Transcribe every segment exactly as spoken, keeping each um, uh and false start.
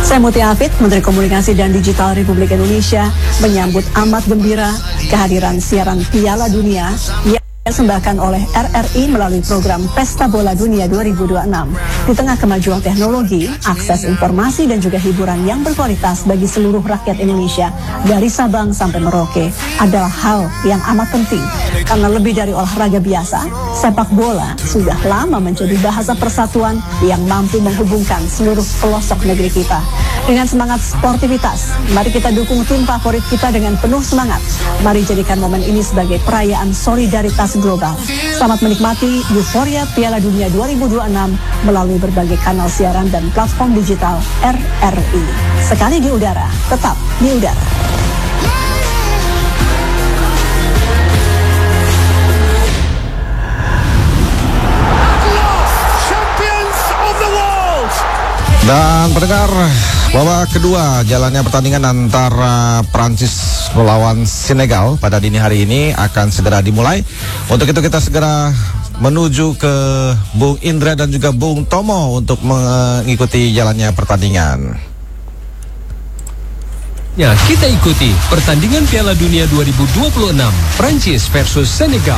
Saya Mutia Hafid, Menteri Komunikasi dan Digital Republik Indonesia, menyambut amat gembira kehadiran siaran Piala Dunia yang dipersembahkan oleh R R I melalui program Pesta Bola Dunia dua ribu dua puluh enam. Di tengah kemajuan teknologi, akses informasi dan juga hiburan yang berkualitas bagi seluruh rakyat Indonesia dari Sabang sampai Merauke adalah hal yang amat penting. Karena lebih dari olahraga biasa, sepak bola sudah lama menjadi bahasa persatuan yang mampu menghubungkan seluruh pelosok negeri kita. Dengan semangat sportivitas, mari kita dukung tim favorit kita dengan penuh semangat. Mari jadikan momen ini sebagai perayaan solidaritas global. Selamat menikmati euforia Piala Dunia dua ribu dua puluh enam melalui berbagai kanal siaran dan platform digital R R I. Sekali di udara, tetap di udara. Dan pendengar, babak kedua jalannya pertandingan antara Prancis melawan Senegal pada dini hari ini akan segera dimulai. Untuk itu kita segera menuju ke Bung Indra dan juga Bung Tomo untuk mengikuti jalannya pertandingan. Ya, kita ikuti pertandingan Piala Dunia dua ribu dua puluh enam, Prancis versus Senegal.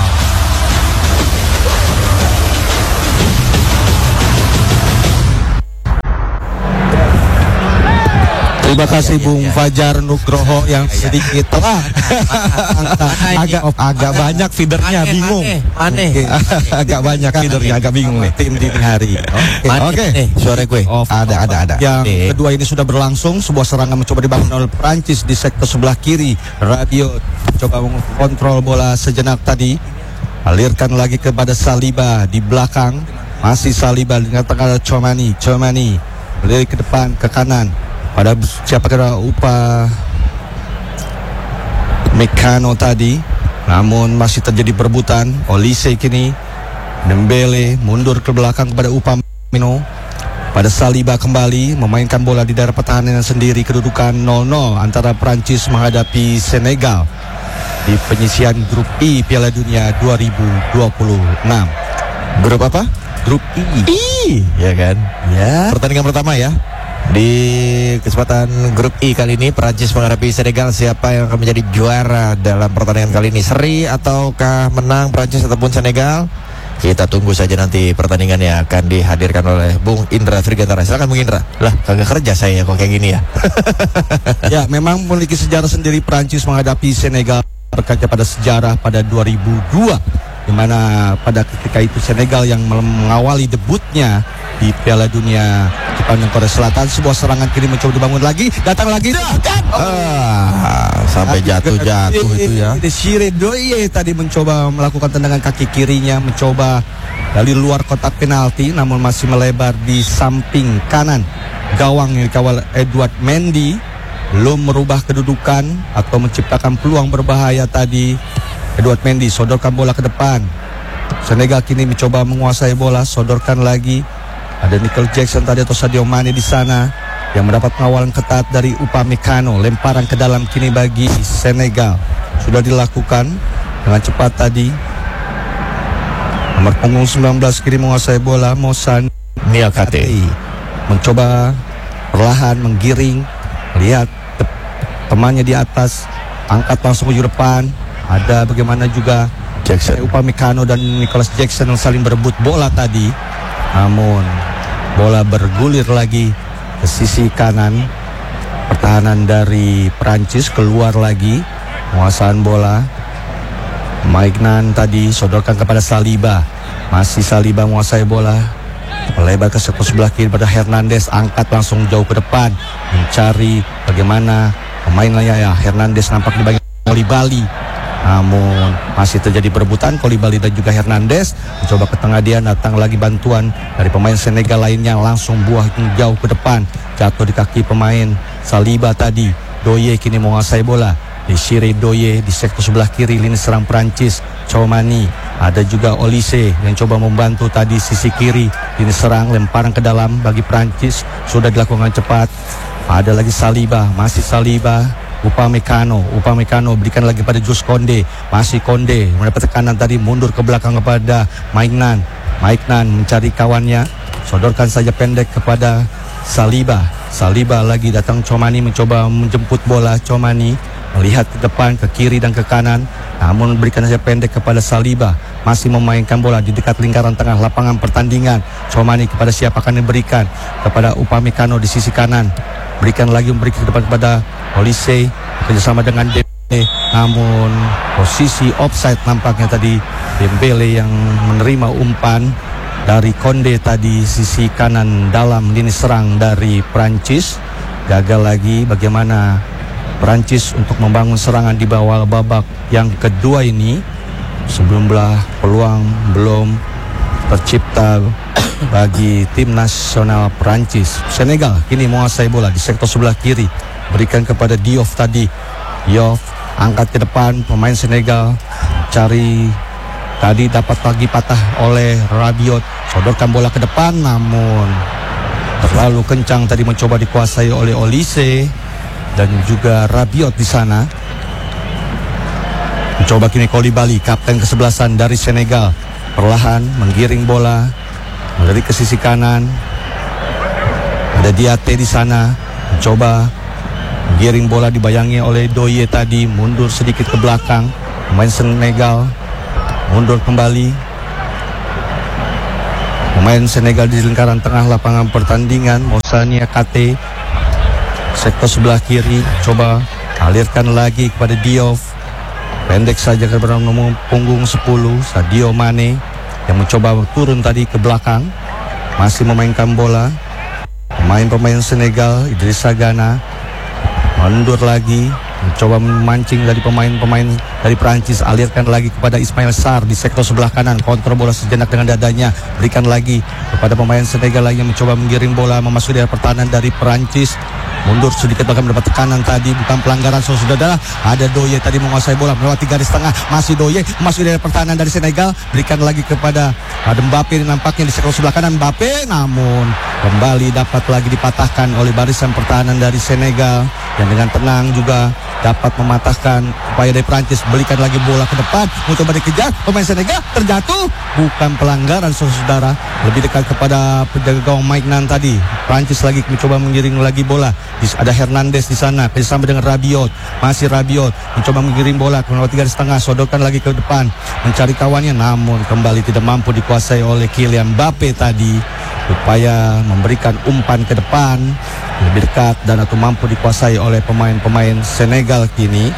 Terima kasih Bung Fajar Nugroho yang sedikit telah agak agak banyak feedernya, bingung. Aneh. Agak banyak feedernya, agak bingung nih tim dini hari. Oke, suara gue. Ada ada ada. Yang kedua ini sudah berlangsung, sebuah serangan mencoba dibangun oleh Prancis di sektor sebelah kiri. Radio coba mengontrol bola sejenak tadi. Alirkan lagi kepada Saliba di belakang. Masih Saliba dengan tengah Chouamani. Chouamani berdiri ke depan ke kanan. Pada siapa kira Upa Mekano tadi, namun masih terjadi perebutan. Olise kini Dembele mundur ke belakang kepada Upa Mekano. Pada Saliba kembali memainkan bola di daerah pertahanan sendiri. Kedudukan nol nol antara Prancis menghadapi Senegal di penyisian grup I Piala Dunia dua ribu dua puluh enam. Grup apa? Grup I. I, ya kan? Ya. Pertandingan pertama ya. Di kesempatan grup I kali ini Prancis menghadapi Senegal. Siapa yang akan menjadi juara dalam pertandingan kali ini? Seri ataukah menang Prancis ataupun Senegal? Kita tunggu saja nanti pertandingannya akan dihadirkan oleh Bung Indra Trigantara. Silakan Bung Indra. Lah, kagak kerja saya kok kayak gini ya. Ya, memang memiliki sejarah sendiri Prancis menghadapi Senegal. Berkaca pada sejarah pada dua ribu dua, di mana pada ketika itu Senegal yang mengawali debutnya di Piala Dunia Jepang dan Korea Selatan. Sebuah serangan kiri mencoba dibangun lagi, datang lagi, oh. ah, sampai jatuh-jatuh itu ya. Desire Doye tadi mencoba melakukan tendangan kaki kirinya, mencoba dari luar kotak penalti, namun masih melebar di samping kanan gawang yang dikawal Edouard Mendy. Belum merubah kedudukan atau menciptakan peluang berbahaya tadi. Edouard Mendy sodorkan bola ke depan. Senegal kini mencoba menguasai bola, sodorkan lagi. Ada Michael Jackson tadi atau Sadio Mane di sana yang mendapat pengawalan ketat dari Upamecano. Lemparan ke dalam kini bagi Senegal. Sudah dilakukan dengan cepat tadi. Nomor punggung sembilan belas kiri menguasai bola, Mosan Niakate mencoba perlahan menggiring. Lihat temannya di atas, angkat langsung ke depan. Ada bagaimana juga Jackson, Upamecano dan Nicholas Jackson yang saling berebut bola tadi. Namun bola bergulir lagi ke sisi kanan. Pertahanan dari Prancis keluar lagi. Penguasaan bola. Maignan tadi sodorkan kepada Saliba. Masih Saliba menguasai bola. Melebar ke sektor sebelah kiri pada Hernandez. Angkat langsung jauh ke depan. Mencari bagaimana pemain lainnya ya. Hernandez nampak di bagian Koulibaly. Namun masih terjadi perebutan. Koulibaly dan juga Hernandez mencoba ke tengah dia. Datang lagi bantuan dari pemain Senegal lainnya. Langsung buah jauh ke depan. Jatuh di kaki pemain Saliba tadi. Doye kini menguasai bola. Desire Doye di sektor sebelah kiri lini serang Prancis. Chouamani, ada juga Olise yang coba membantu tadi sisi kiri lini serang. Lemparan ke dalam bagi Prancis sudah dilakukan cepat. Ada lagi Saliba, masih Saliba. Upamecano, Upamecano berikan lagi pada Jules Koundé. Masih Koundé mendapat tekanan tadi, mundur ke belakang kepada Maignan. Maignan mencari kawannya, sodorkan saja pendek kepada Saliba. Saliba lagi datang, Chouamani mencoba menjemput bola. Chouamani melihat ke depan, ke kiri dan ke kanan, namun berikan saja pendek kepada Saliba. Masih memainkan bola di dekat lingkaran tengah lapangan pertandingan. Chouamani kepada siapa akan diberikan? Kepada Upamecano di sisi kanan. Berikan lagi, memberikan ke depan kepada Olise kerjasama dengan Dembele. Namun posisi offside nampaknya tadi. Dembele yang menerima umpan dari Konde tadi, sisi kanan dalam lini serang dari Prancis. Gagal lagi bagaimana Prancis untuk membangun serangan di bawah babak yang kedua ini. Sejumlah peluang belum tercipta bagi tim nasional Prancis. Senegal kini menguasai bola di sektor sebelah kiri. Berikan kepada Diouf tadi. Diouf angkat ke depan, pemain Senegal cari. Tadi dapat lagi patah oleh Rabiot. Sodorkan bola ke depan, namun terlalu kencang tadi, mencoba dikuasai oleh Olise dan juga Rabiot di sana. Mencoba kini Koulibaly, kapten kesebelasan dari Senegal, perlahan menggiring bola dari ke sisi kanan. Ada Diaté di sana, mencoba menggiring bola, dibayangi oleh Doye tadi, mundur sedikit ke belakang. Pemain Senegal mundur kembali. Pemain Senegal di lingkaran tengah lapangan pertandingan. Moussa Niakhaté sektor sebelah kiri, coba alirkan lagi kepada Diouf. Pendek saja kepada nomor punggung sepuluh Sadio Mane yang mencoba turun tadi ke belakang. Masih memainkan bola pemain-pemain Senegal. Idrissa Gana mundur lagi, mencoba memancing dari pemain-pemain dari Prancis. Alirkan lagi kepada Ismail Sarr di sektor sebelah kanan. Kontrol bola sejenak dengan dadanya. Berikan lagi kepada pemain Senegal lagi yang mencoba menggiring bola memasuki daerah pertahanan dari Prancis. Mundur sedikit bahkan mendapat tekanan tadi. Bukan pelanggaran, saudara. Ada Doye tadi menguasai bola melewati garis tengah. Masih Doye masuk daerah pertahanan dari Senegal. Berikan lagi kepada ada Mbappe nampaknya di sektor sebelah kanan. Mbappe namun kembali dapat lagi dipatahkan oleh barisan pertahanan dari Senegal yang dengan tenang juga dapat mematahkan upaya dari Prancis. Berikan lagi bola ke depan, mencoba dikejar pemain Senegal, terjatuh. Bukan pelanggaran, saudara. Lebih dekat kepada penjaga gawang Maignan tadi. Prancis lagi mencoba menggiring lagi bola. Ada Hernandez di sana bersama dengan Rabiot. Masih Rabiot mencoba menggiring bola melewati garis tengah, sodorkan lagi ke depan, mencari kawannya, namun kembali tidak mampu dikuasai oleh Kylian Mbappe tadi. Upaya memberikan umpan ke depan lebih dekat dan atau mampu dikuasai oleh pemain-pemain Senegal kini.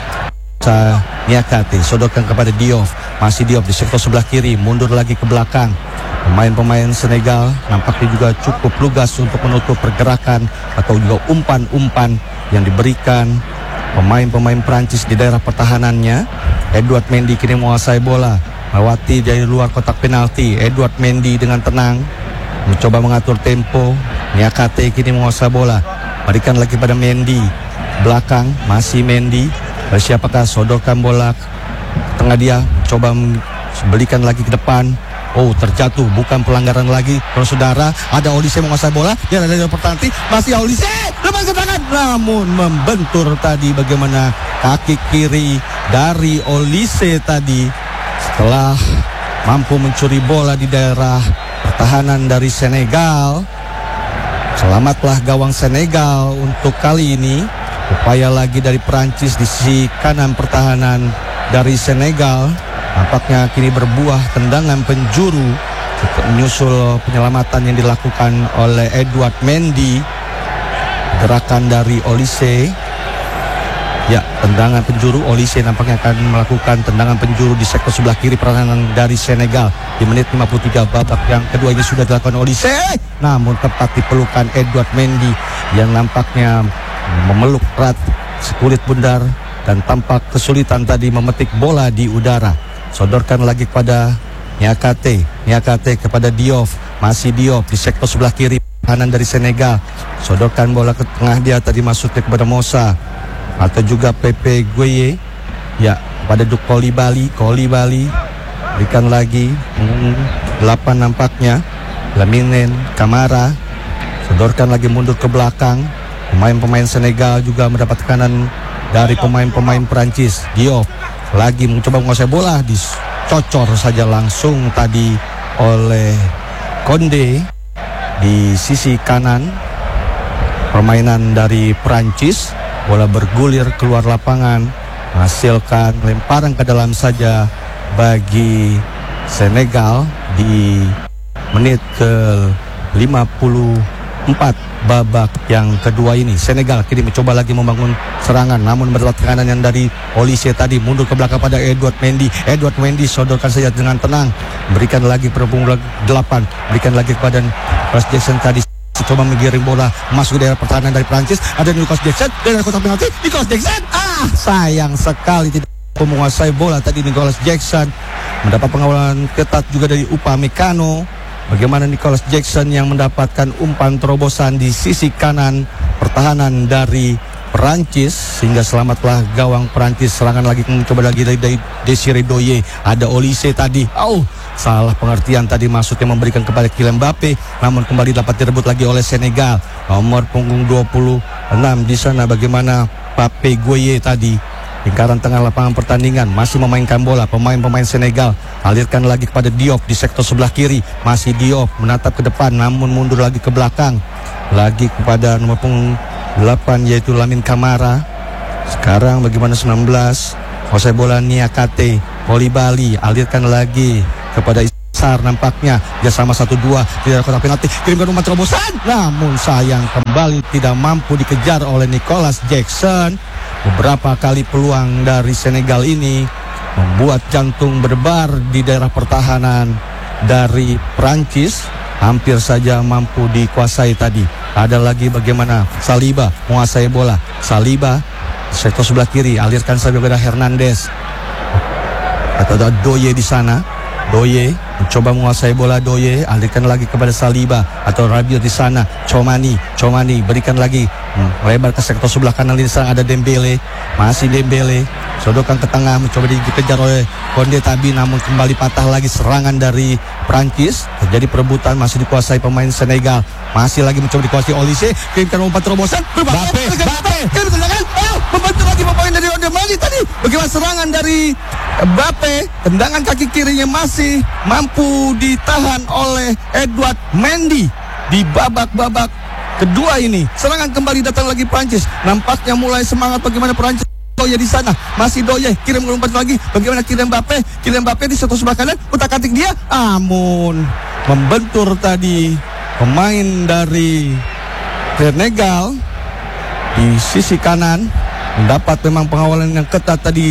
Niakhaté sodorkan kepada Diouf. Masih Diouf di sektor sebelah kiri, mundur lagi ke belakang. Pemain-pemain Senegal nampaknya juga cukup lugas untuk menutup pergerakan atau juga umpan-umpan yang diberikan pemain-pemain Prancis di daerah pertahanannya. Edouard Mendy kini menguasai bola melewati dari luar kotak penalti. Edouard Mendy dengan tenang mencoba mengatur tempo. Niakhaté kini menguasai bola, berikan lagi pada Mendy. Belakang masih Mendy. Siapakah sodorkan bola tengah dia, coba berikan lagi ke depan. Oh, terjatuh, bukan pelanggaran lagi. Kalau saudara, ada Olise menguasai bola, dia ada dari pertahanan, masih Olise lepas ke tangan, namun membentur tadi. Bagaimana kaki kiri dari Olise tadi setelah mampu mencuri bola di daerah pertahanan dari Senegal. Selamatlah gawang Senegal untuk kali ini. Upaya lagi dari Prancis di sisi kanan pertahanan dari Senegal. Nampaknya kini berbuah tendangan penjuru untuk menyusul penyelamatan yang dilakukan oleh Edouard Mendy. Gerakan dari Olise. Ya, tendangan penjuru. Olise nampaknya akan melakukan tendangan penjuru di sektor sebelah kiri pertahanan dari Senegal. Di menit lima puluh tiga babak yang kedua ini sudah dilakukan Olise. Namun tepat dipelukan Edouard Mendy yang nampaknya memeluk erat sekulit bundar dan tampak kesulitan tadi memetik bola di udara. Sodorkan lagi kepada Niakhaté. Niakhaté kepada Diouf. Masih Diouf di sektor sebelah kiri kanan dari Senegal. Sodorkan bola ke tengah dia tadi, masuknya kepada Moussa atau juga Pepe Gueye. Ya, pada Duk Koulibaly. Koulibaly berikan lagi hmm, delapan nampaknya. Lamine Camara sodorkan lagi mundur ke belakang. Pemain-pemain Senegal juga mendapat tekanan dari pemain-pemain Prancis. Diouf lagi mencoba menguasai bola, dicocor saja langsung tadi oleh Konde di sisi kanan. permainan dari Prancis. Bola bergulir keluar lapangan, menghasilkan lemparan ke dalam saja bagi Senegal di menit ke lima puluh empat babak yang kedua ini. Senegal kini mencoba lagi membangun serangan, namun mendapat tekanan yang dari Olise tadi, mundur ke belakang pada Edouard Mendy. Edouard Mendy sodorkan saja dengan tenang, berikan lagi perpung delapan, berikan lagi kepada Nicolas Jackson tadi, coba menggiring bola masuk ke daerah pertahanan dari Prancis. Ada Nicolas Jackson dari kotak penalti. Nicolas Jackson, ah sayang sekali tidak menguasai bola tadi. Nicolas Jackson mendapat pengawalan ketat juga dari Upamecano. Bagaimana Nicolas Jackson yang mendapatkan umpan terobosan di sisi kanan pertahanan dari Perancis, sehingga selamatlah gawang Perancis. Serangan lagi mencoba lagi dari Desiré Doué. Ada Olise tadi, oh salah pengertian tadi, maksudnya memberikan kepada Kylian Mbappe, namun kembali dapat direbut lagi oleh Senegal. Nomor punggung dua puluh enam di sana, bagaimana Pape Gueye tadi, lingkaran tengah lapangan pertandingan, masih memainkan bola pemain-pemain Senegal. Alirkan lagi kepada Diop di sektor sebelah kiri, masih Diop menatap ke depan namun mundur lagi ke belakang, lagi kepada nomor punggung delapan yaitu Lamine Camara. Sekarang bagaimana sembilan belas, kuasai bola Niakate Koulibaly, alirkan lagi kepada Isar, nampaknya dia sama satu dua tidak ada kotak penalti, kirimkan umpan terobosan, namun sayang kembali tidak mampu dikejar oleh Nicolas Jackson. Beberapa kali peluang dari Senegal ini membuat jantung berdebar di daerah pertahanan dari Prancis, hampir saja mampu dikuasai tadi. Ada lagi bagaimana Saliba menguasai bola, Saliba sektor sebelah kiri, alirkan saja kepada Hernandez. Ada Doué di sana, Doué mencoba menguasai bola, Doué alirkan lagi kepada Saliba atau Rabiot di sana. Chomani, Chomani berikan lagi, hmm, lebar ke sektor sebelah kanan. Di sana ada Dembele, masih Dembele sodorkan ke tengah, mencoba dikejar oleh Konde Tabi, namun kembali patah lagi serangan dari Prancis. Terjadi perebutan, masih dikuasai pemain Senegal, masih lagi mencoba dikuasai Olise, kirimkan umpan terobosan, Mbappe, Mbappe, membantu lagi pemain dari Odemani tadi. Bagaimana serangan dari Mbappe, tendangan kaki kirinya masih mampu ditahan oleh Edouard Mendy di babak-babak kedua ini. Serangan kembali datang lagi Prancis, nampaknya mulai semangat bagaimana Prancis. Doué di sana, masih Doué, kirim umpan lagi, bagaimana Kylian Mbappe, Kylian Mbappe di satu sebelah kanan, utak-atik dia, namun membentur tadi pemain dari Senegal di sisi kanan. Mendapat memang pengawalan yang ketat tadi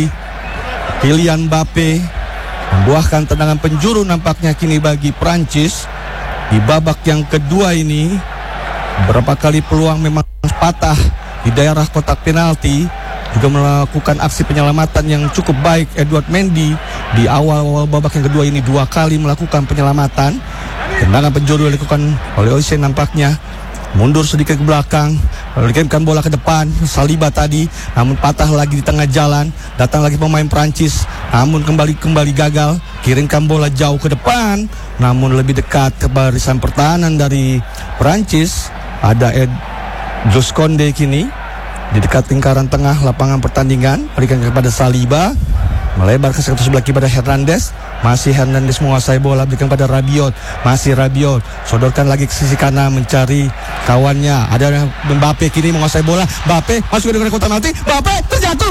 Kylian Mbappe, membuahkan tendangan penjuru nampaknya kini bagi Prancis di babak yang kedua ini. Beberapa kali peluang memang patah di daerah kotak penalti, juga melakukan aksi penyelamatan yang cukup baik. Edouard Mendy di awal-awal babak yang kedua ini dua kali melakukan penyelamatan. Tendangan penjuru dilakukan oleh Olise, nampaknya mundur sedikit ke belakang, kirimkan bola ke depan. Saliba tadi, namun patah lagi di tengah jalan. Datang lagi pemain Prancis, namun kembali kembali gagal. Kirimkan bola jauh ke depan, namun lebih dekat ke barisan pertahanan dari Prancis. Ada Ed Jules Koundé kini di dekat lingkaran tengah lapangan pertandingan, berikan kepada Saliba, melebar ke sektor sebelah kiri pada Hernandez. Masih Hernandez menguasai bola, berikan pada Rabiot, masih Rabiot sodorkan lagi ke sisi kanan mencari kawannya. Ada Mbappe kini menguasai bola, Mbappe masuk ke kotak penalti, Mbappe terjatuh.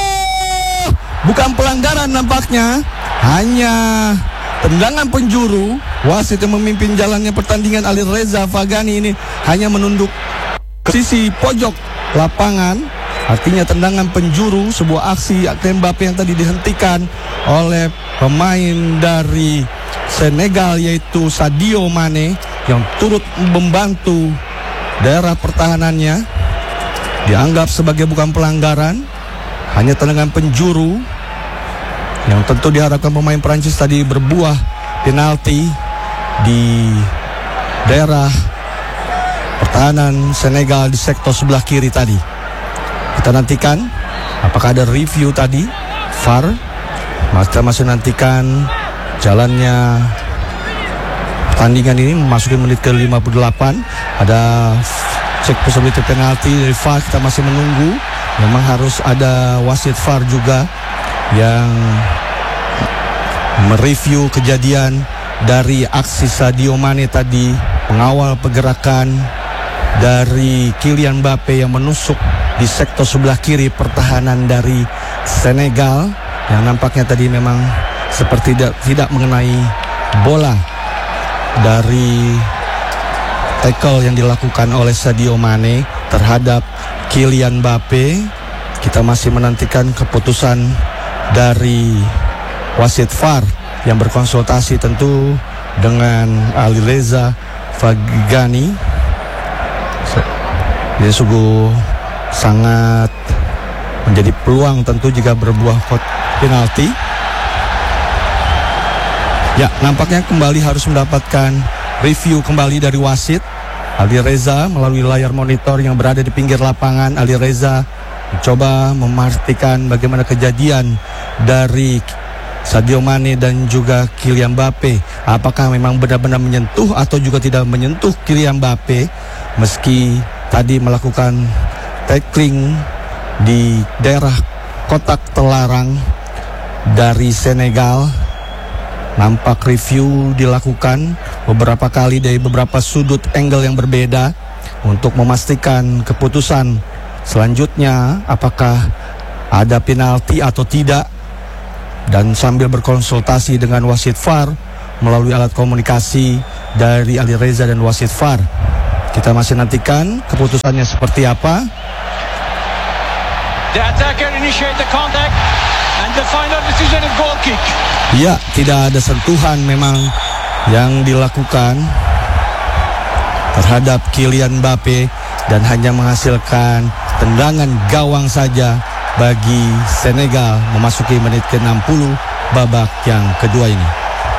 Oh, bukan pelanggaran nampaknya, hanya tendangan penjuru. Wasit yang memimpin jalannya pertandingan Ali Reza Fagani ini hanya menunduk ke sisi pojok lapangan, artinya tendangan penjuru, sebuah aksi Kylian Mbappe yang tadi dihentikan oleh pemain dari Senegal yaitu Sadio Mane yang turut membantu daerah pertahanannya. Dianggap sebagai bukan pelanggaran, hanya tendangan penjuru yang tentu diharapkan pemain Prancis tadi berbuah penalti di daerah pertahanan Senegal di sektor sebelah kiri tadi. Kita nantikan apakah ada review tadi V A R. Kita masih nantikan jalannya pertandingan ini memasuki menit ke lima puluh delapan. Ada cek possibility penalti dari V A R, kita masih menunggu. Memang harus ada wasit V A R juga yang mereview kejadian dari aksi Sadio Mane tadi, mengawal pergerakan dari Kylian Mbappe yang menusuk di sektor sebelah kiri pertahanan dari Senegal, yang nampaknya tadi memang seperti tidak, tidak mengenai bola dari tackle yang dilakukan oleh Sadio Mane terhadap Kylian Mbappe. Kita masih menantikan keputusan dari wasit V A R yang berkonsultasi tentu dengan Alireza Fagani. Ini sungguh sangat menjadi peluang tentu jika berbuah penalti. Ya, nampaknya kembali harus mendapatkan review kembali dari wasit. Alireza melalui layar monitor yang berada di pinggir lapangan. Alireza mencoba memastikan bagaimana kejadian dari Sadio Mane dan juga Kylian Mbappe. Apakah memang benar-benar menyentuh atau juga tidak menyentuh Kylian Mbappe, meski tadi melakukan tackling di daerah kotak terlarang dari Senegal. Nampak review dilakukan beberapa kali dari beberapa sudut angle yang berbeda untuk memastikan keputusan selanjutnya apakah ada penalti atau tidak. Dan sambil berkonsultasi dengan wasit V A R melalui alat komunikasi dari Alireza dan wasit V A R, kita masih nantikan keputusannya seperti apa. The attacker initiate the contact and the final decision is goal kick. Ya, tidak ada sentuhan memang yang dilakukan terhadap Kylian Mbappe dan hanya menghasilkan tendangan gawang saja bagi Senegal memasuki menit ke enam puluh babak yang kedua ini.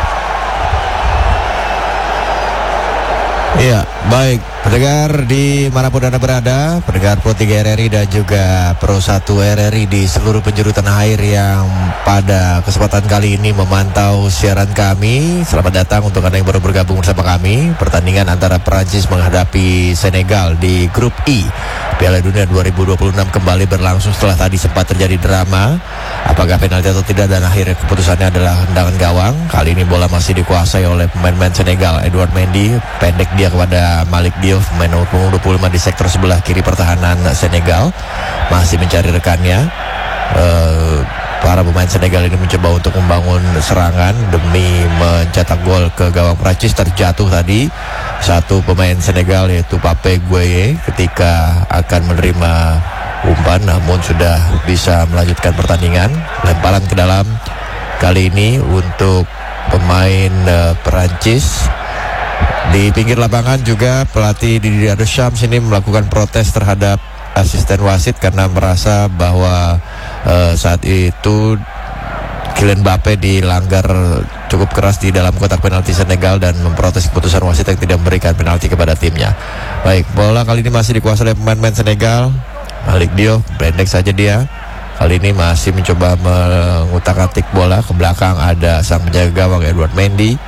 Iya, baik pendengar di manapun Anda berada, pendengar Pro tiga R R I dan juga Pro satu R R I di seluruh penjuru tanah air yang pada kesempatan kali ini memantau siaran kami. Selamat datang untuk Anda yang baru bergabung bersama kami. Pertandingan antara Prancis menghadapi Senegal di grup I Piala Dunia dua ribu dua puluh enam kembali berlangsung setelah tadi sempat terjadi drama. Apakah penalti atau tidak, dan akhirnya keputusannya adalah tendangan gawang. Kali ini bola masih dikuasai oleh pemain-pemain Senegal. Edouard Mendy pendek dia kepada Malik Diouf, pemain umur dua puluh lima di sektor sebelah kiri pertahanan Senegal, masih mencari rekannya. Uh, para pemain Senegal ini mencoba untuk membangun serangan demi mencetak gol ke gawang Prancis. Terjatuh tadi satu pemain Senegal yaitu Pape Gueye ketika akan menerima umpan, namun sudah bisa melanjutkan pertandingan. Lemparan ke dalam kali ini untuk pemain uh, Prancis. Di pinggir lapangan juga pelatih Didier Deschamps ini melakukan protes terhadap asisten wasit karena merasa bahwa uh, saat itu Kylian Mbappe dilanggar cukup keras di dalam kotak penalti Senegal dan memprotes keputusan wasit yang tidak memberikan penalti kepada timnya. Baik, bola kali ini masih dikuasai oleh pemain-pemain Senegal. Malik Diouf pendek saja dia. Kali ini masih mencoba mengutak-atik bola ke belakang. Ada sang penjaga gawang Edouard Mendy.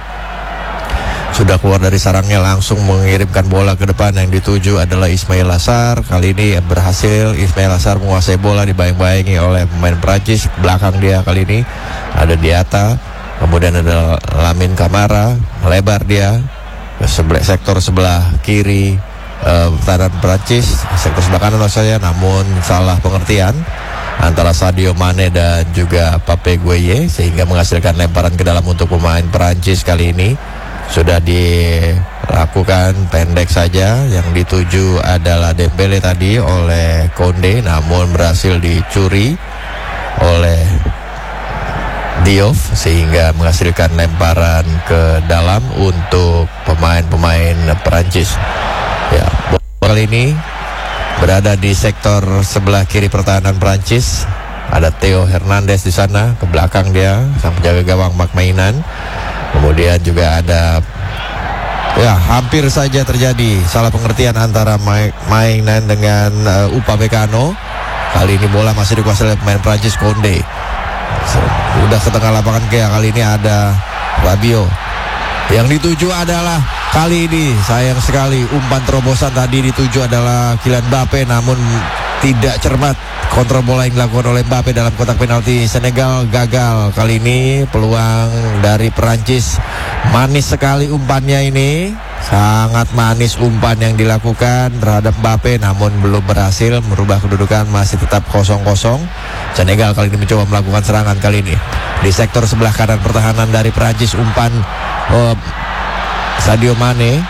Sudah keluar dari sarangnya, langsung mengirimkan bola ke depan. Yang dituju adalah Ismail Assar. Kali ini berhasil Ismail Assar menguasai bola, dibayang-bayangi oleh pemain Prancis. Belakang dia kali ini ada Diata. Kemudian ada Lamine Camara, melebar dia ke sebelah, sektor sebelah kiri uh, pertahanan Prancis, sektor sebelah kanan maksudnya, namun salah pengertian antara Sadio Mane dan juga Pape Gueye sehingga menghasilkan lemparan ke dalam untuk pemain Prancis. Kali ini sudah dilakukan pendek saja, yang dituju adalah Dembele tadi oleh Konde, namun berhasil dicuri oleh Diouf sehingga menghasilkan lemparan ke dalam untuk pemain-pemain Prancis. Ya, bola kali ini berada di sektor sebelah kiri pertahanan Prancis. Ada Theo Hernandez di sana, ke belakang dia sang penjaga gawang Marc Mainan. Kemudian juga ada, ya hampir saja terjadi salah pengertian antara Mainan dengan uh, Upamecano. Kali ini bola masih dikuasai oleh pemain Prancis, Konde. Udah ke tengah lapangan, kayak kali ini ada Rabiot. Yang dituju adalah kali ini sayang sekali umpan terobosan tadi dituju adalah Kylian Mbappe, namun tidak cermat. Kontrol bola yang dilakukan oleh Mbappe dalam kotak penalti Senegal gagal. Kali ini peluang dari Perancis. Manis sekali umpannya ini, sangat manis umpan yang dilakukan terhadap Mbappe, namun belum berhasil merubah kedudukan, masih tetap kosong kosong. Senegal kali ini mencoba melakukan serangan kali ini di sektor sebelah kanan pertahanan dari Perancis. Umpan oh, Sadio Mane,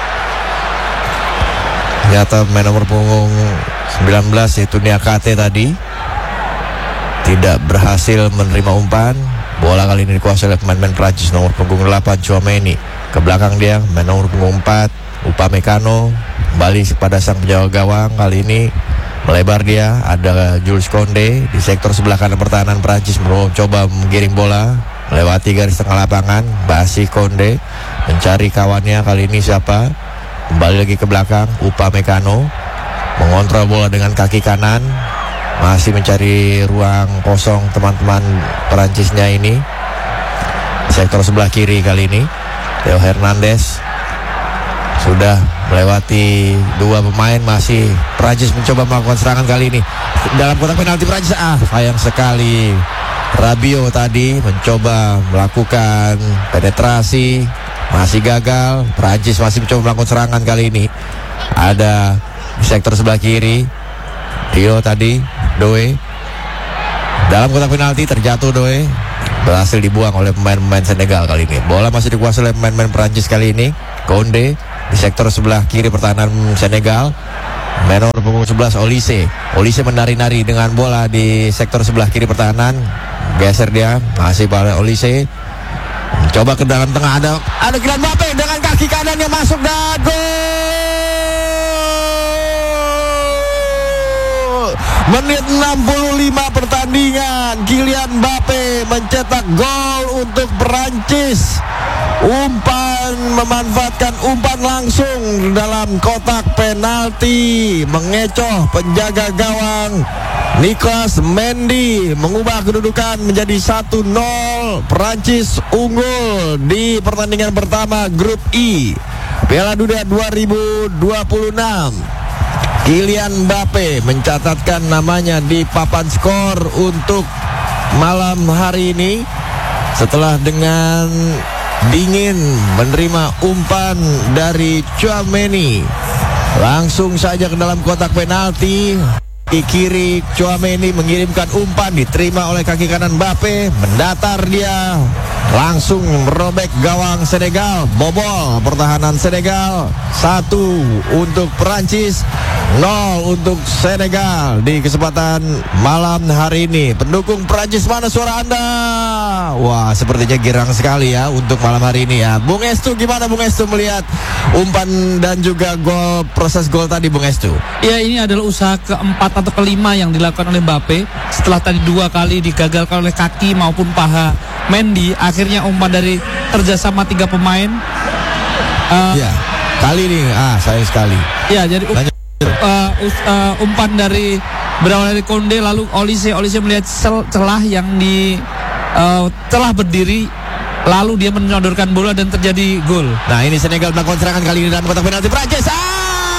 ternyata main nomor punggung sembilan belas yaitu Niakate tadi tidak berhasil menerima umpan. Bola kali ini dikuasai oleh pemain-pemain Prancis nomor punggung delapan Tchouaméni. Ke belakang dia main nomor punggung empat Upamecano, kembali kepada sang penjaga gawang. Kali ini melebar dia, ada Jules Koundé di sektor sebelah kanan pertahanan Prancis mencoba menggiring bola melewati garis tengah lapangan. Basi Koundé mencari kawannya, kali ini siapa? Kembali lagi ke belakang, Upamecano mengontrol bola dengan kaki kanan, masih mencari ruang kosong teman-teman Perancisnya ini. Sektor sebelah kiri kali ini Theo Hernandez sudah melewati dua pemain, masih Perancis mencoba melakukan serangan kali ini dalam kotak penalti Perancis. Ah, sayang sekali, Rabiot tadi mencoba melakukan penetrasi, masih gagal. Perancis masih mencoba melakukan serangan kali ini. Ada di sektor sebelah kiri Rio tadi, Doe dalam kotak penalti terjatuh. Doe berhasil dibuang oleh pemain-pemain Senegal kali ini. Bola masih dikuasai oleh pemain-pemain Perancis kali ini. Koundé di sektor sebelah kiri pertahanan Senegal, main nomor punggung sebelas Olise. Olise menari-nari dengan bola di sektor sebelah kiri pertahanan. Geser dia, masih pada Olise. Coba ke dalam tengah, ada ada Kylian Mbappe dengan kaki kanan yang masuk dan gol. Menit enam puluh lima pertandingan, Kylian Mbappe mencetak gol untuk Perancis. Umpan, memanfaatkan umpan langsung dalam kotak penalti, mengecoh penjaga gawang Nicolas Mendy, mengubah kedudukan menjadi satu nol. Perancis unggul di pertandingan pertama grup I Piala Dunia dua ribu dua puluh enam. Kylian Mbappe mencatatkan namanya di papan skor untuk malam hari ini setelah dengan dingin menerima umpan dari Tchouaméni. Langsung saja ke dalam kotak penalti. Di kiri Tchouaméni mengirimkan umpan, diterima oleh kaki kanan Mbappe, mendatar dia, langsung merobek gawang Senegal. Bobol pertahanan Senegal. Satu untuk Perancis, nol untuk Senegal di kesempatan malam hari ini. Pendukung Perancis, mana suara Anda? Wah, sepertinya girang sekali ya untuk malam hari ini ya. Bung Estu, gimana Bung Estu melihat umpan dan juga gol, proses gol tadi Bung Estu? Ya, ini adalah usaha keempat atau kelima yang dilakukan oleh Mbappe setelah tadi dua kali digagalkan oleh kaki maupun paha Mendy. Akhirnya umpan dari kerjasama tiga pemain. Uh, ya, kali ini ah sayang sekali. Ya, jadi uh, uh, umpan dari berawal dari Koundé, lalu Olise Olise melihat celah yang di uh, telah berdiri, lalu dia menyodorkan bola dan terjadi gol. Nah, ini Senegal melakukan serangan kali ini dalam kotak penalti Prancis. Ah!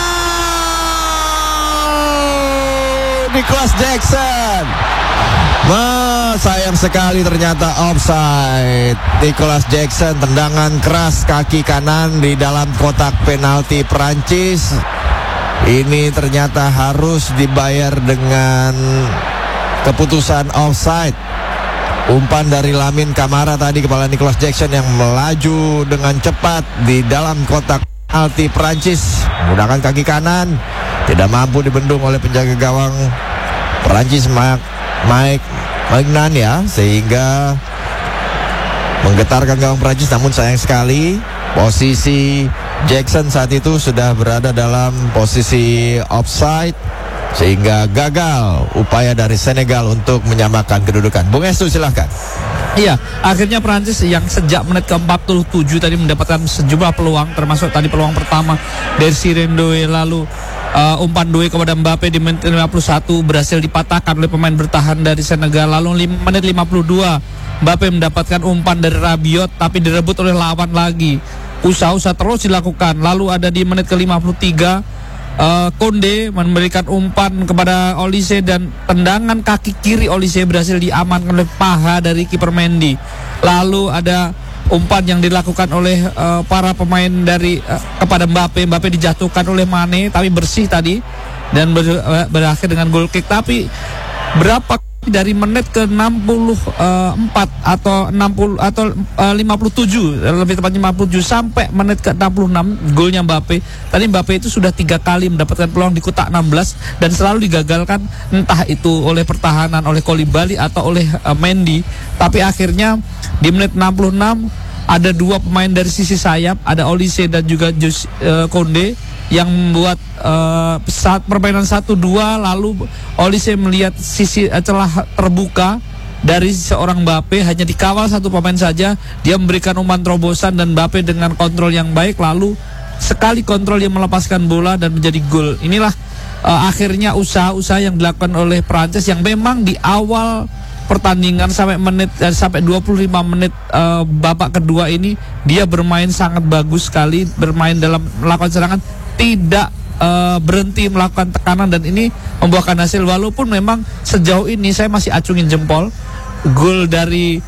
Nicolas Jackson. Wah, sayang sekali ternyata offside. Nicolas Jackson, tendangan keras kaki kanan di dalam kotak penalti Prancis. Ini ternyata harus dibayar dengan keputusan offside. Umpan dari Lamine Camara tadi kepala Nicolas Jackson yang melaju dengan cepat di dalam kotak penalti Prancis menggunakan kaki kanan, tidak mampu dibendung oleh penjaga gawang Prancis Mike Maignan ya, sehingga menggetarkan gawang Prancis. Namun sayang sekali posisi Jackson saat itu sudah berada dalam posisi offside, sehingga gagal upaya dari Senegal untuk menyamakan kedudukan. Bung Estu, silahkan. Iya, akhirnya Prancis yang sejak menit ke empat puluh tujuh tadi mendapatkan sejumlah peluang, termasuk tadi peluang pertama dari Siren Doe, lalu uh, umpan Doe kepada Mbappe di menit lima puluh satu berhasil dipatahkan oleh pemain bertahan dari Senegal. Lalu menit lima puluh dua Mbappe mendapatkan umpan dari Rabiot tapi direbut oleh lawan lagi. Usaha-usaha terus dilakukan. Lalu ada di menit ke lima puluh tiga uh, Konde memberikan umpan kepada Olise dan tendangan kaki kiri Olise berhasil diamankan oleh paha dari kiper Mendy. Lalu ada umpan yang dilakukan oleh uh, para pemain dari uh, kepada Mbappe. Mbappe dijatuhkan oleh Mane tapi bersih tadi dan ber, uh, berakhir dengan goal kick. Tapi berapa dari menit ke enam puluh empat atau enam puluh atau uh, lima puluh tujuh, lebih tepatnya lima puluh tujuh sampai menit ke enam puluh enam golnya Mbappe. Tadi Mbappe itu sudah tiga kali mendapatkan peluang di kotak enam belas dan selalu digagalkan, entah itu oleh pertahanan, oleh Koulibaly atau oleh uh, Mendy. Tapi akhirnya di menit enam puluh enam ada dua pemain dari sisi sayap, ada Olise dan juga Jus, uh, Konde yang membuat uh, saat permainan satu dua, lalu Olise melihat sisi uh, celah terbuka dari seorang Mbappe, hanya dikawal satu pemain saja, dia memberikan umpan terobosan dan Mbappe dengan kontrol yang baik, lalu sekali kontrol dia melepaskan bola dan menjadi gol. Inilah uh, akhirnya usaha-usaha yang dilakukan oleh Prancis yang memang di awal pertandingan sampai menit eh, sampai dua puluh lima menit uh, babak kedua ini dia bermain sangat bagus sekali, bermain dalam melakukan serangan, tidak uh, berhenti melakukan tekanan dan ini membuahkan hasil. Walaupun memang sejauh ini saya masih acungin jempol gol dari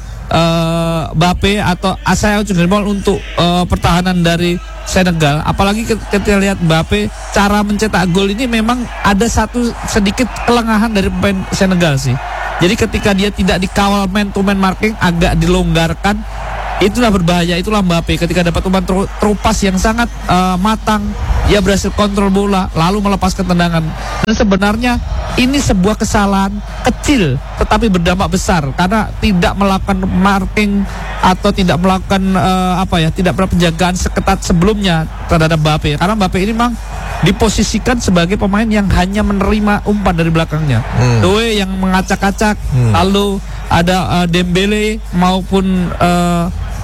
uh, Mbappe atau saya acungin jempol untuk uh, pertahanan dari Senegal. Apalagi ketika lihat Mbappe cara mencetak gol ini memang ada satu sedikit kelengahan dari pemain Senegal sih. Jadi ketika dia tidak dikawal man to man marking, agak dilonggarkan, itulah berbahaya. Itulah Mbappe ketika dapat umpan terupas yang sangat uh, matang, dia berhasil kontrol bola lalu melepaskan tendangan. Dan sebenarnya ini sebuah kesalahan kecil tetapi berdampak besar karena tidak melakukan marking atau tidak melakukan uh, apa ya, tidak melakukan penjagaan seketat sebelumnya terhadap Mbappe. Karena Mbappe ini memang diposisikan sebagai pemain yang hanya menerima umpan dari belakangnya. Hmm. Doe yang mengacak-acak, hmm. lalu ada uh, Dembele maupun uh,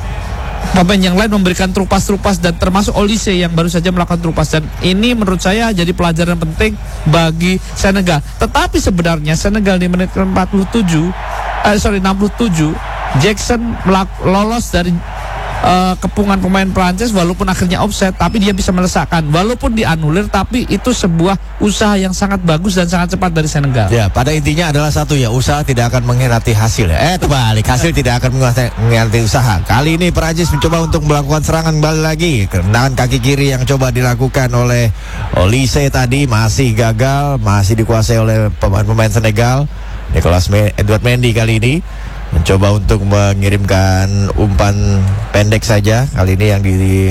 pemain yang lain memberikan terupas-terupas dan termasuk Olise yang baru saja melakukan terupas, dan ini menurut saya jadi pelajaran penting bagi Senegal. Tetapi sebenarnya Senegal di menit ke empat puluh tujuh eh, sorry enam puluh tujuh Jackson melak- lolos dari Uh, kepungan pemain Prancis walaupun akhirnya offside, tapi dia bisa melesakkan walaupun dianulir, tapi itu sebuah usaha yang sangat bagus dan sangat cepat dari Senegal. Ya, pada intinya adalah satu ya, usaha tidak akan mengkhianati hasil. Eh, terbalik, hasil tidak akan mengkhianati usaha. Kali ini Prancis mencoba untuk melakukan serangan kembali lagi. Tendangan kaki kiri yang coba dilakukan oleh Olise tadi masih gagal, masih dikuasai oleh pemain-pemain Senegal. Nicolas Edouard Mendy kali ini mencoba untuk mengirimkan umpan pendek saja. Kali ini yang di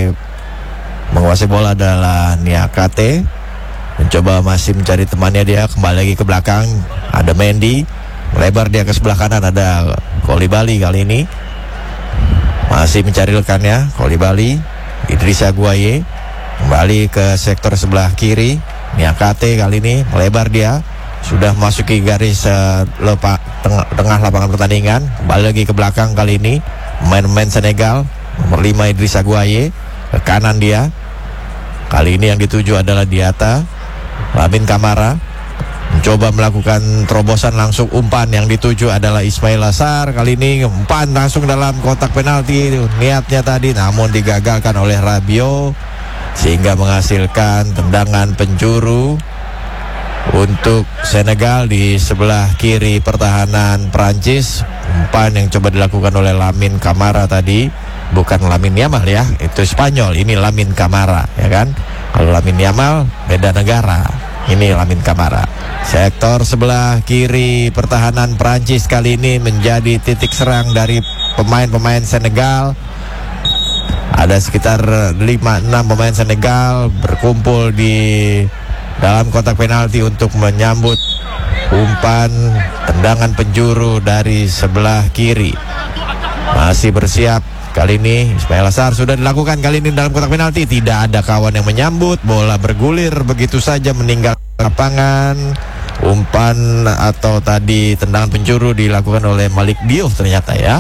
menguasai bola adalah Niakate. Mencoba masih mencari temannya, dia kembali lagi ke belakang. Ada Mendy, melebar dia ke sebelah kanan, ada Koulibaly kali ini. Masih mencari rekannya, Koulibaly. Idrissa Gueye kembali ke sektor sebelah kiri. Niakate kali ini melebar dia, sudah memasuki garis uh, lepa, tengah, tengah lapangan pertandingan. Kembali lagi ke belakang kali ini pemain-pemain Senegal. Nomor lima Idrissa Gueye, ke kanan dia. Kali ini yang dituju adalah Diatta. Lamine Camara mencoba melakukan terobosan langsung, umpan yang dituju adalah Ismail Assar. Kali ini umpan langsung dalam kotak penalti niatnya tadi, namun digagalkan oleh Rabiot sehingga menghasilkan tendangan penjuru untuk Senegal di sebelah kiri pertahanan Prancis. Umpan yang coba dilakukan oleh Lamine Camara tadi, bukan Lamine Yamal ya, itu Spanyol, ini Lamine Camara ya kan. Kalau Lamine Yamal beda negara, ini Lamine Camara. Sektor sebelah kiri pertahanan Prancis kali ini menjadi titik serang dari pemain-pemain Senegal. Ada sekitar lima enam pemain Senegal berkumpul di dalam kotak penalti untuk menyambut umpan tendangan penjuru dari sebelah kiri. Masih bersiap kali ini Ismail Assar, sudah dilakukan kali ini dalam kotak penalti. Tidak ada kawan yang menyambut, bola bergulir begitu saja meninggal lapangan. Umpan atau tadi tendangan penjuru dilakukan oleh Malik Diouf ternyata ya.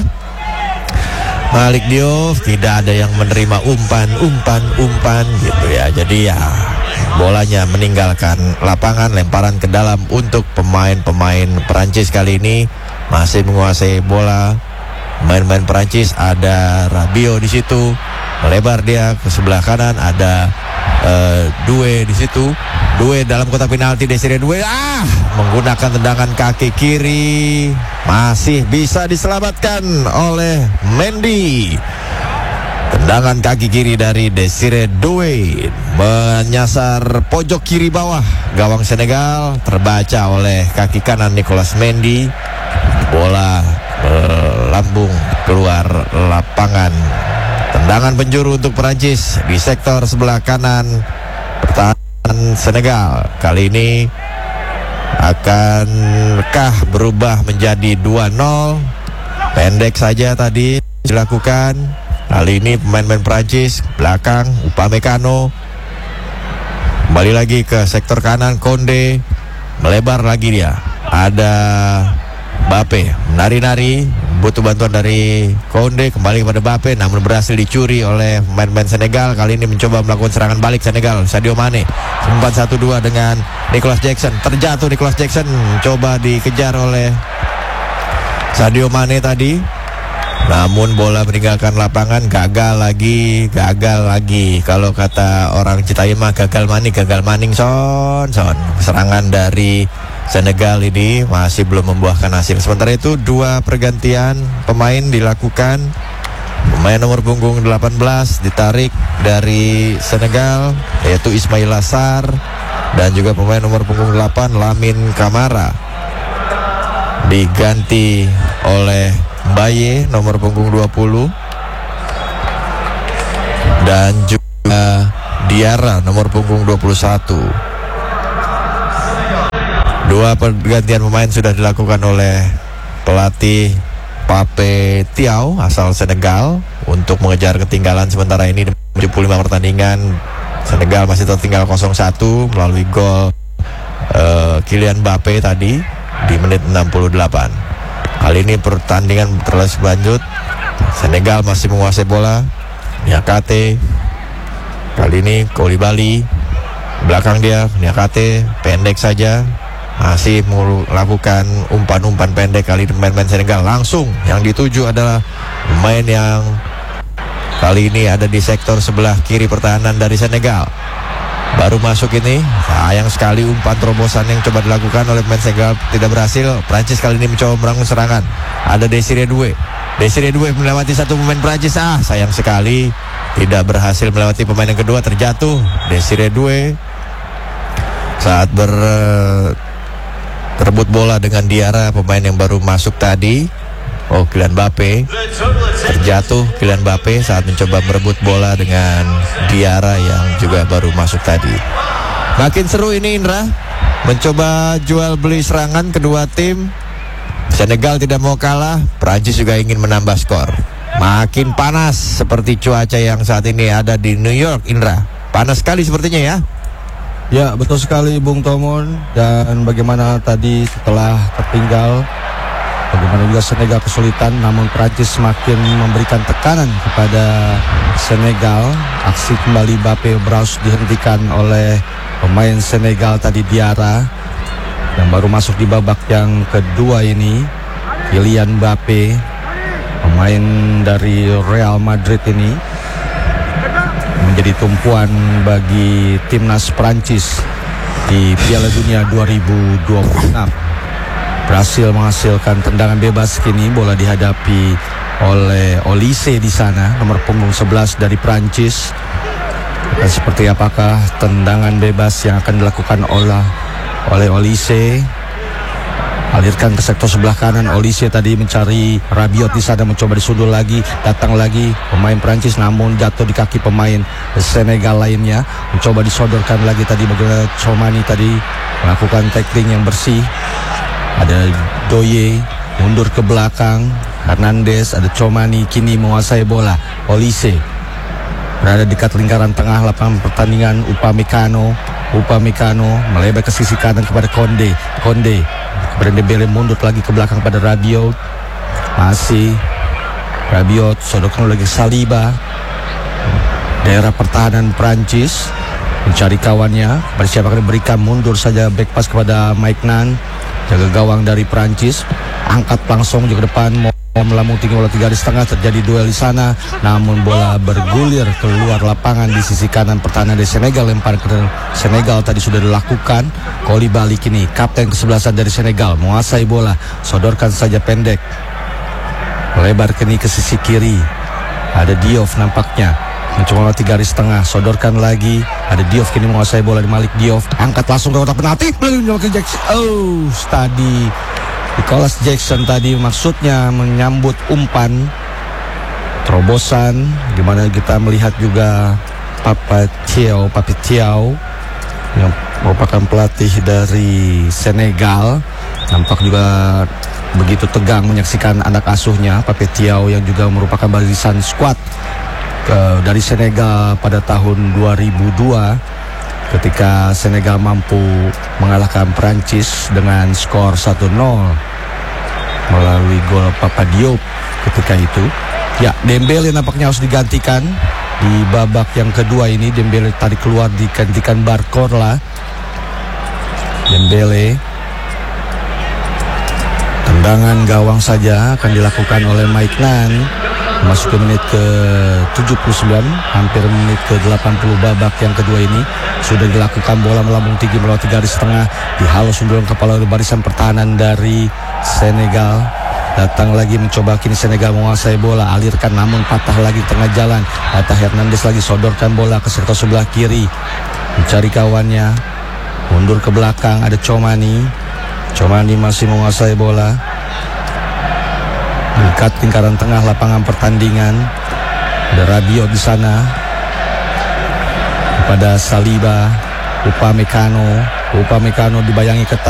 Malik Diouf, tidak ada yang menerima umpan, umpan, umpan gitu ya. Jadi ya bolanya meninggalkan lapangan, lemparan ke dalam untuk pemain-pemain Perancis kali ini masih menguasai bola. Pemain-pemain Perancis, ada Rabiot di situ, melebar dia ke sebelah kanan, ada uh, Due di situ. Due dalam kotak penalti, Desire Due ah menggunakan tendangan kaki kiri, masih bisa diselamatkan oleh Mendy. Tendangan kaki kiri dari Desire Due menyasar pojok kiri bawah gawang Senegal, terbaca oleh kaki kanan Nicolas Mendy. Bola melambung keluar lapangan. Tendangan penjuru untuk Perancis di sektor sebelah kanan pertahanan Senegal. Kali ini akankah berubah menjadi dua nol? Pendek saja tadi dilakukan. Kali ini pemain-pemain Prancis belakang, Upamecano kembali lagi ke sektor kanan, Konde melebar lagi dia. Ada Mbappe menari-nari, butuh bantuan dari Konde, kembali kepada Mbappe, namun berhasil dicuri oleh pemain-pemain Senegal. Kali ini mencoba melakukan serangan balik Senegal. Sadio Mane empat satu dua dengan Nicolas Jackson, terjatuh Nicolas Jackson, coba dikejar oleh Sadio Mane tadi, namun bola meninggalkan lapangan. Gagal lagi, gagal lagi. Kalau kata orang Citayam mah gagal maning, gagal maning son, son. Serangan dari Senegal ini masih belum membuahkan hasil. Sementara itu dua pergantian pemain dilakukan. Pemain nomor punggung delapan belas ditarik dari Senegal, yaitu Ismail Assar, dan juga pemain nomor punggung delapan Lamine Camara diganti oleh Mbaye nomor punggung dua puluh, dan juga Diarra nomor punggung dua puluh satu. Dua pergantian pemain sudah dilakukan oleh pelatih Pape Thiaw asal Senegal untuk mengejar ketinggalan sementara ini. tujuh puluh lima pertandingan, Senegal masih tertinggal nol satu melalui gol uh, Kylian Mbappe tadi di menit enam puluh delapan. Kali ini pertandingan terus berlanjut. Senegal masih menguasai bola. Niakate. Kali ini Koulibaly belakang dia. Niakate pendek saja, masih melakukan umpan-umpan pendek. Kali ini pemain-pemain Senegal langsung yang dituju adalah pemain yang kali ini ada di sektor sebelah kiri pertahanan dari Senegal. Baru masuk ini, sayang sekali umpan terobosan yang coba dilakukan oleh pemain Senegal tidak berhasil. Prancis kali ini mencoba merangkul serangan. Ada Desire Due. Desire Due melewati satu pemain Prancis. Ah, sayang sekali tidak berhasil melewati pemain yang kedua, terjatuh Desire Due saat ber terebut bola dengan Diarra, pemain yang baru masuk tadi. Oh, Kylian Mbappe terjatuh. Kylian Mbappe saat mencoba merebut bola dengan Diarra yang juga baru masuk tadi. Makin seru ini Indra, mencoba jual beli serangan kedua tim. Senegal tidak mau kalah, Prancis juga ingin menambah skor. Makin panas seperti cuaca yang saat ini ada di New York, Indra. Panas sekali sepertinya ya. Ya, betul sekali Bung Tomon. Dan bagaimana tadi setelah tertinggal, bagaimana juga Senegal kesulitan, namun Prancis semakin memberikan tekanan kepada Senegal. Aksi kembali Mbappe berhasil dihentikan oleh pemain Senegal tadi, Diarra, yang baru masuk di babak yang kedua ini. Kylian Mbappe, pemain dari Real Madrid ini, menjadi tumpuan bagi timnas Prancis di Piala Dunia dua ribu dua puluh enam. Berhasil menghasilkan tendangan bebas. Kini bola dihadapi oleh Olise di sana, nomor punggung sebelas dari Prancis. Dan seperti apakah tendangan bebas yang akan dilakukan oleh oleh Olise? Alirkan ke sektor sebelah kanan. Olise tadi mencari Rabiot di sana, mencoba disundul lagi, datang lagi pemain Prancis, namun jatuh di kaki pemain Senegal lainnya. Mencoba disodorkan lagi tadi, bagaimana Tchouameni tadi melakukan tackling yang bersih. Ada Doye mundur ke belakang, Hernandez, ada Tchouameni kini menguasai bola. Olise berada dekat lingkaran tengah lapangan pertandingan. Upamecano, Upamecano melebar ke sisi kanan kepada Konde, Konde kepada Dembele, mundur lagi ke belakang pada Rabiot. Masih Rabiot, sodorkan lagi Saliba. Daerah pertahanan Prancis mencari kawannya, pada siapa akan diberikan, mundur saja back pass kepada Maignan, jaga gawang dari Prancis, angkat langsung juga ke depan. melambung tinggi bola tiga garis tengah, terjadi duel di sana, namun bola bergulir keluar lapangan di sisi kanan pertahanan dari Senegal. Lempar ke Senegal tadi sudah dilakukan. Koli balik ini, kapten kesebelasan dari Senegal menguasai bola, sodorkan saja pendek, melebar kini ke sisi kiri. Ada Diouf nampaknya mencoba bola tiga garis tengah, sodorkan lagi. Ada Diouf kini menguasai bola di Malik Diouf, angkat langsung ke kotak penalti melalui Michael Jackson. Oh, tadi Nicholas Jackson tadi maksudnya menyambut umpan terobosan, dimana kita melihat juga Papa Thiaw, Papi Thiaw yang merupakan pelatih dari Senegal, nampak juga begitu tegang menyaksikan anak asuhnya Papi Thiaw yang juga merupakan barisan skuad uh, dari Senegal pada tahun dua ribu dua ketika Senegal mampu mengalahkan Prancis dengan skor satu nol melalui gol Papa Diop ketika itu. Ya, Dembele nampaknya harus digantikan di babak yang kedua ini. Dembele tadi keluar digantikan Barcola. Dembele, tendangan gawang saja akan dilakukan oleh Mike Nan. Masuk ke menit ke tujuh puluh sembilan, hampir menit ke delapan puluh babak yang kedua ini. Sudah dilakukan, bola melambung tinggi melewati garis tengah, dihalau sundulan kepala oleh barisan pertahanan dari Senegal. Datang lagi mencoba kini Senegal menguasai bola, alirkan namun patah lagi tengah jalan. Tata Hernandez lagi sodorkan bola ke sektor sebelah kiri, mencari kawannya, mundur ke belakang. Ada Chomani, Chomani masih menguasai bola, dekat lingkaran tengah lapangan pertandingan. Ada Rabiot di sana kepada Saliba, Upamecano, Upamecano dibayangi ketat